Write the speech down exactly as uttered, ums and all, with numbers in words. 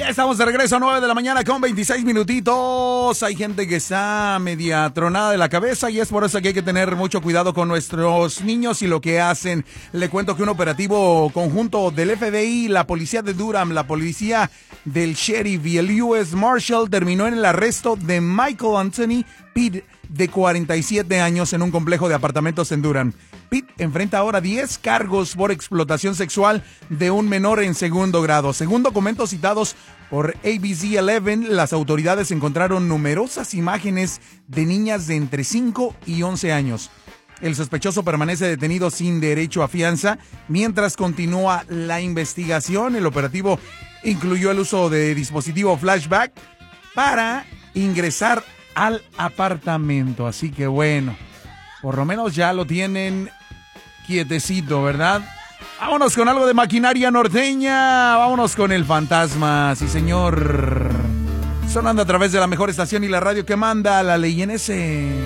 Ya estamos de regreso a nueve de la mañana con veintiséis minutitos. Hay gente que está media tronada de la cabeza y es por eso que hay que tener mucho cuidado con nuestros niños y lo que hacen. Le cuento que un operativo conjunto del F B I, la policía de Durham, la policía del sheriff y el U S Marshal terminó en el arresto de Michael Anthony Pitt, de cuarenta y siete años, en un complejo de apartamentos en Durham. Pitt enfrenta ahora diez cargos por explotación sexual de un menor en segundo grado. Según documentos citados por A B C once, las autoridades encontraron numerosas imágenes de niñas de entre cinco y once años. El sospechoso permanece detenido sin derecho a fianza mientras continúa la investigación. El operativo incluyó el uso de dispositivo flashback para ingresar al apartamento. Así que bueno, por lo menos ya lo tienen quietecito, ¿verdad? Vámonos con algo de maquinaria norteña. Vámonos con el fantasma, sí señor. Sonando a través de la mejor estación y la radio que manda, La Ley N S.